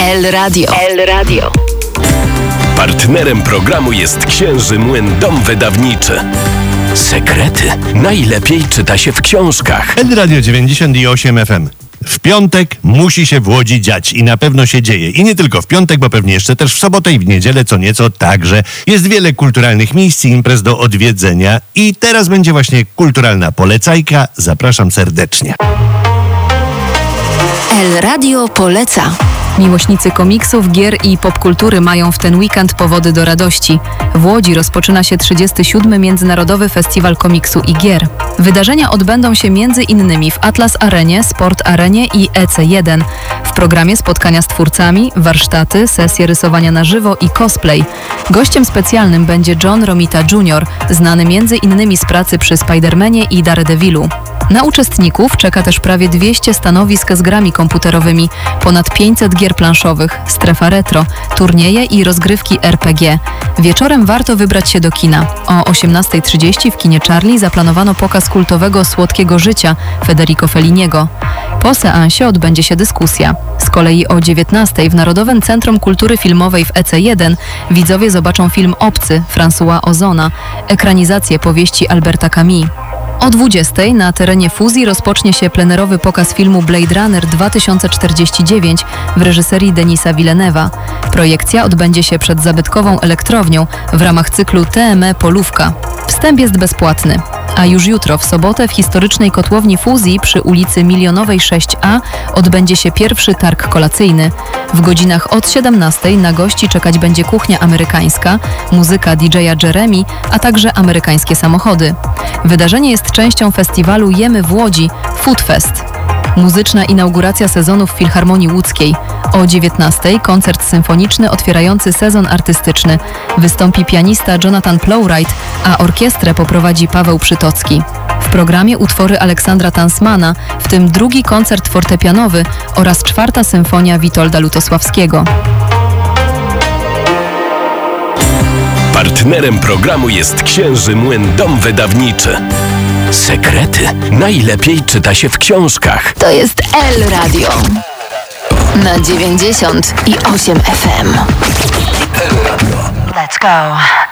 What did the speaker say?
El Radio. El Radio. Partnerem programu jest Księży Młyn Dom Wydawniczy. Sekrety najlepiej czyta się w książkach. El Radio 98 FM. W piątek musi się w Łodzi dziać i na pewno się dzieje. I nie tylko w piątek, bo pewnie jeszcze też w sobotę i w niedzielę co nieco także. Jest wiele kulturalnych miejsc i imprez do odwiedzenia. I teraz będzie właśnie kulturalna polecajka. Zapraszam serdecznie. El Radio poleca. Miłośnicy komiksów, gier i popkultury mają w ten weekend powody do radości. W Łodzi rozpoczyna się 37. Międzynarodowy Festiwal Komiksu i Gier. Wydarzenia odbędą się m.in. w Atlas Arenie, Sport Arenie i EC1. W programie spotkania z twórcami, warsztaty, sesje rysowania na żywo i cosplay. Gościem specjalnym będzie John Romita Jr., znany m.in. z pracy przy Spider-Manie i Daredevilu. Na uczestników czeka też prawie 200 stanowisk z grami komputerowymi, ponad 500 gier planszowych, strefa retro, turnieje i rozgrywki RPG. Wieczorem warto wybrać się do kina. O 18:30 w kinie Charlie zaplanowano pokaz kultowego Słodkiego życia Federico Felliniego. Po seansie odbędzie się dyskusja. Z kolei o 19:00 w Narodowym Centrum Kultury Filmowej w EC1 widzowie zobaczą film Obcy François Ozona, ekranizację powieści Alberta Camus. O 20:00 na terenie Fuzji rozpocznie się plenerowy pokaz filmu Blade Runner 2049 w reżyserii Denisa Villeneuve'a. Projekcja odbędzie się przed zabytkową elektrownią w ramach cyklu TME Polówka. Wstęp jest bezpłatny. A już jutro, w sobotę, w historycznej kotłowni Fuzji przy ulicy Milionowej 6A odbędzie się pierwszy targ kolacyjny. W godzinach od 17:00 na gości czekać będzie kuchnia amerykańska, muzyka DJ-a Jeremy, a także amerykańskie samochody. Wydarzenie jest częścią festiwalu Jemy w Łodzi Food Fest. Muzyczna inauguracja sezonu w Filharmonii Łódzkiej. O 19:00 koncert symfoniczny otwierający sezon artystyczny. Wystąpi pianista Jonathan Plowright, a orkiestrę poprowadzi Paweł Przytocki. W programie utwory Aleksandra Tansmana, w tym drugi koncert fortepianowy oraz 4. symfonia Witolda Lutosławskiego. Partnerem programu jest Księży Młyn Dom Wydawniczy. Sekrety najlepiej czyta się w książkach. To jest El Radio. Na 98 FM. El Radio. Let's go.